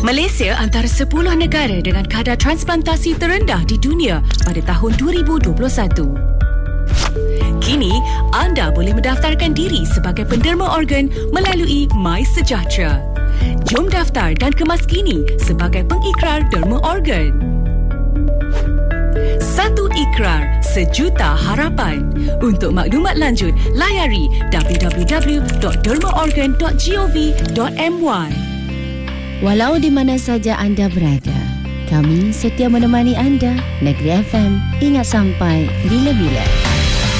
Malaysia antara 10 negara dengan kadar transplantasi terendah di dunia pada tahun 2021. Kini, anda boleh mendaftarkan diri sebagai penderma organ melalui MySejahtera. Jom daftar dan kemas kini sebagai pengikrar derma organ. Satu ikrar, sejuta harapan. Untuk maklumat lanjut, layari www.dermaorgan.gov.my. Walau di mana saja anda berada, kami setia menemani anda. Negeri FM, ingat sampai bila-bila.